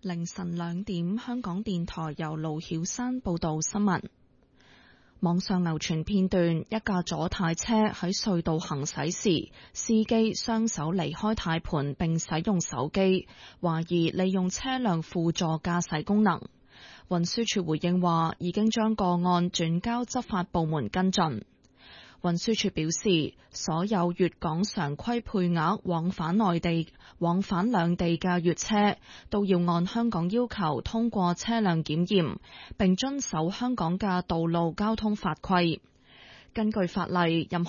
凌晨2點，香港電台由盧曉山報道新聞。網上流傳片段，一架左軚車喺隧道行駛時，司機雙手離開軚盤並使用手機，懷疑利用車輛輔助駕駛功能。運輸署回應話，已經將個案轉交執法部門跟進。運輸署表示，所有粵港常規配額往返兩地嘅粵車都要按香港要求通過車輛檢驗，並遵守香港嘅道路交通法規。根據法例，任